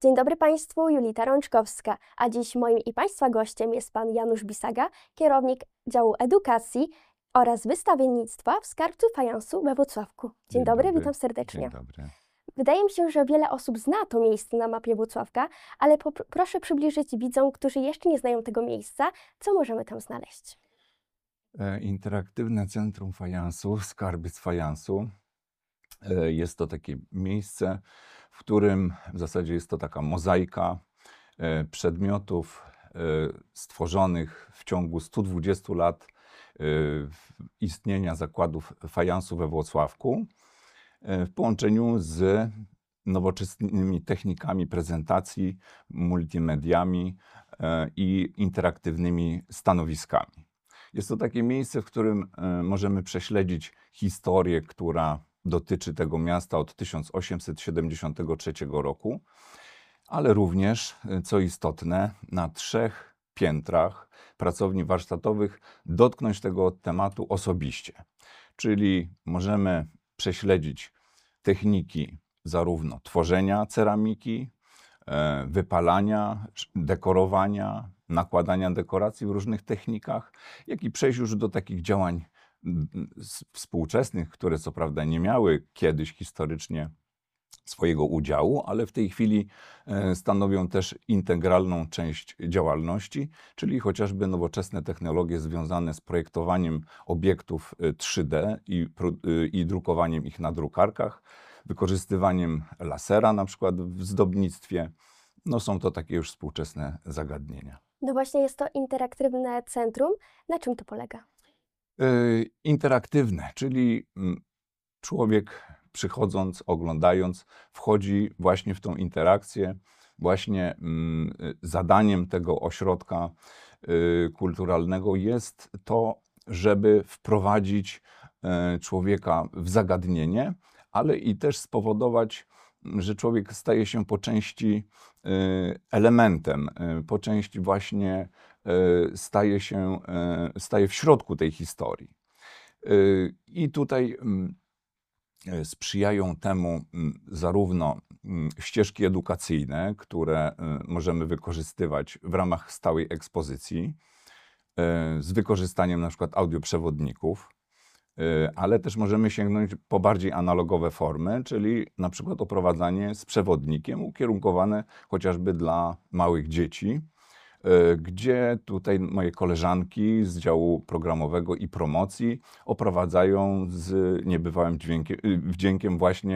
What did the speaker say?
Dzień dobry Państwu, Julita Rączkowska, a dziś moim i Państwa gościem jest Pan Janusz Bisaga, kierownik działu edukacji oraz wystawiennictwa w Skarbcu Fajansu we Włocławku. Dzień dobry, witam serdecznie. Dzień dobry. Wydaje mi się, że wiele osób zna to miejsce na mapie Włocławka, ale proszę przybliżyć widzom, którzy jeszcze nie znają tego miejsca, co możemy tam znaleźć. Interaktywne Centrum Fajansu, Skarbiec Fajansu. Jest to takie miejsce, w którym w zasadzie jest to taka mozaika przedmiotów stworzonych w ciągu 120 lat istnienia zakładów fajansu we Włocławku w połączeniu z nowoczesnymi technikami prezentacji, multimediami i interaktywnymi stanowiskami. Jest to takie miejsce, w którym możemy prześledzić historię, która dotyczy tego miasta od 1873 roku, ale również, co istotne, na 3 piętrach pracowni warsztatowych dotknąć tego tematu osobiście. Czyli możemy prześledzić techniki zarówno tworzenia ceramiki, wypalania, dekorowania, nakładania dekoracji w różnych technikach, jak i przejść już do takich działań współczesnych, które co prawda nie miały kiedyś historycznie swojego udziału, ale w tej chwili stanowią też integralną część działalności, czyli chociażby nowoczesne technologie związane z projektowaniem obiektów 3D i drukowaniem ich na drukarkach, wykorzystywaniem lasera na przykład w zdobnictwie. No są to takie już współczesne zagadnienia. No właśnie, jest to interaktywne centrum. Na czym to polega? Interaktywne, czyli człowiek przychodząc, oglądając, wchodzi właśnie w tą interakcję. Właśnie zadaniem tego ośrodka kulturalnego jest to, żeby wprowadzić człowieka w zagadnienie, ale i też spowodować, że człowiek staje się po części elementem, po części właśnie staje w środku tej historii. I tutaj sprzyjają temu zarówno ścieżki edukacyjne, które możemy wykorzystywać w ramach stałej ekspozycji, z wykorzystaniem na przykład audioprzewodników, ale też możemy sięgnąć po bardziej analogowe formy, czyli na przykład oprowadzanie z przewodnikiem ukierunkowane chociażby dla małych dzieci, gdzie tutaj moje koleżanki z działu programowego i promocji oprowadzają z niebywałym wdziękiem właśnie